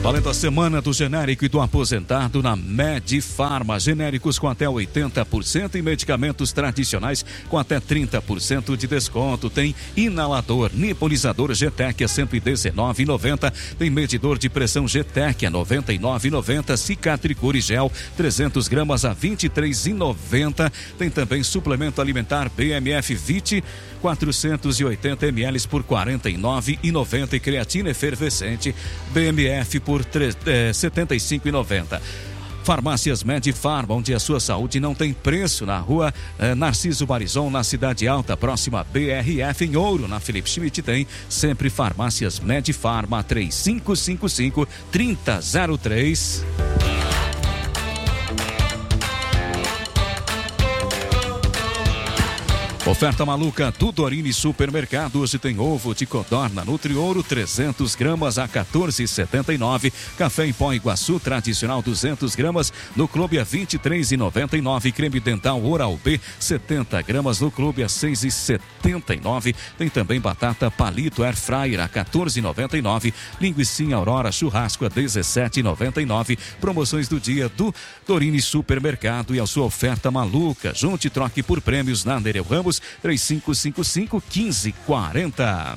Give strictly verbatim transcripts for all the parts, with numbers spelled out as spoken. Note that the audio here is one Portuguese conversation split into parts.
Valendo a semana do genérico e do aposentado na Medifarma. Genéricos com até oitenta por cento e medicamentos tradicionais com até trinta por cento de desconto. Tem inalador, nebulizador G-Tec a cento e dezenove reais e noventa centavos. Tem medidor de pressão G-Tec a noventa e nove reais e noventa centavos. Cicatricure Gel trezentos gramas a vinte e três reais e noventa centavos. Tem também suplemento alimentar B M F Vit quatrocentos e oitenta mililitros por quarenta e nove reais e noventa centavos. E creatina efervescente B M F por setenta e cinco reais e noventa centavos. Farmácias Medifarma, onde a sua saúde não tem preço, na rua eh, Narciso Barizon, na Cidade Alta, próxima B R F, em Ouro, na Felipe Schmidt. Tem sempre Farmácias Medifarma. Três cinco cinco cinco, três zero zero três. Oferta maluca do Dorini Supermercado. Hoje tem ovo de codorna Nutriouro trezentos gramas a quatorze reais e setenta e nove centavos. Café em pó Iguaçu tradicional duzentos gramas no clube a vinte e três reais e noventa e nove centavos. Creme dental Oral B setenta gramas no clube a seis reais e setenta e nove centavos. Tem também batata palito Air Fryer a quatorze reais e noventa e nove centavos. Linguicinha Aurora churrasco a dezessete reais e noventa e nove centavos. Promoções do dia do Dorini Supermercado e a sua oferta maluca. Junte e troque por prêmios na Nereu Ramos três cinco cinco cinco, um cinco quatro zero.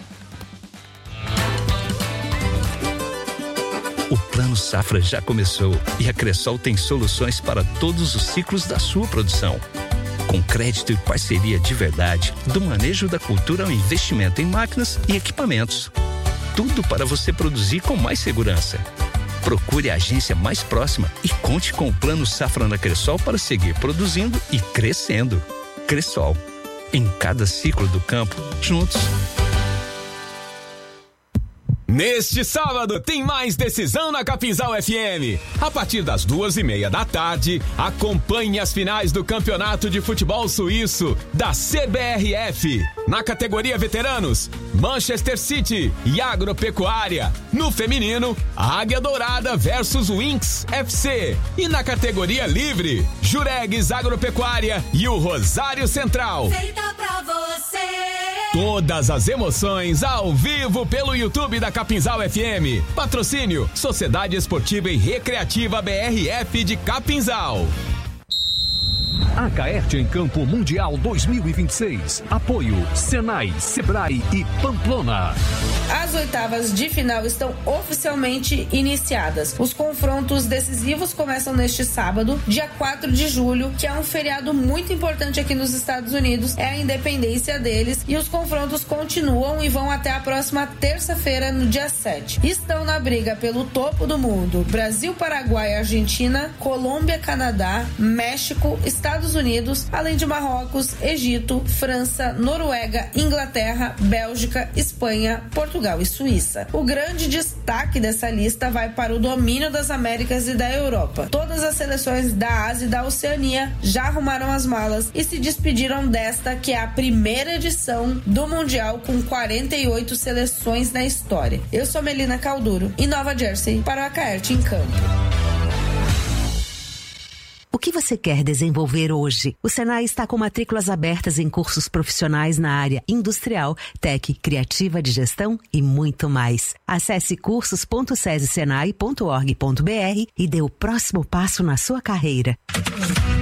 O Plano Safra já começou e a Cressol tem soluções para todos os ciclos da sua produção. Com crédito e parceria de verdade, do manejo da cultura ao investimento em máquinas e equipamentos. Tudo para você produzir com mais segurança. Procure a agência mais próxima e conte com o Plano Safra na Cressol para seguir produzindo e crescendo. Cressol. Em cada ciclo do campo, juntos. Neste sábado tem mais decisão na Capinzal F M. A partir das duas e meia da tarde, acompanhe as finais do Campeonato de Futebol Suíço da C B R F. Na categoria veteranos, Manchester City e Agropecuária. No feminino, Águia Dourada versus Winx F C. E na categoria livre, Juregues Agropecuária e o Rosário Central. Feita pra você. Todas as emoções ao vivo pelo YouTube da Capinzal F M. Patrocínio Sociedade Esportiva e Recreativa B R F de Capinzal. A Caerte em Campo Mundial dois mil e vinte e seis. Apoio Senai, Sebrae e Pamplona. As oitavas de final estão oficialmente iniciadas. Os confrontos decisivos começam neste sábado, dia quatro de julho, que é um feriado muito importante aqui nos Estados Unidos. É a independência deles e os confrontos continuam e vão até a próxima terça-feira, no dia sete. Estão na briga pelo topo do mundo: Brasil, Paraguai, Argentina, Colômbia, Canadá, México, Estados Unidos, além de Marrocos, Egito, França, Noruega, Inglaterra, Bélgica, Espanha, Portugal e Suíça. O grande destaque dessa lista vai para o domínio das Américas e da Europa. Todas as seleções da Ásia e da Oceania já arrumaram as malas e se despediram desta, que é a primeira edição do Mundial com quarenta e oito seleções na história. Eu sou Melina Calduro, em Nova Jersey, para o Acaerte em Campo. O que você quer desenvolver hoje? O Senai está com matrículas abertas em cursos profissionais na área industrial, tech, criativa de gestão e muito mais. Acesse cursos ponto sesi senai ponto org ponto br e dê o próximo passo na sua carreira.